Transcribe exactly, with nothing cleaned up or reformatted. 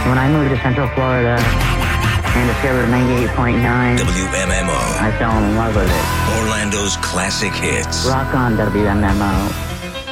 When I moved to Central Florida and discovered ninety-eight point nine W M M O, I fell in love with it. Orlando's classic hits. Rock on, W M M O.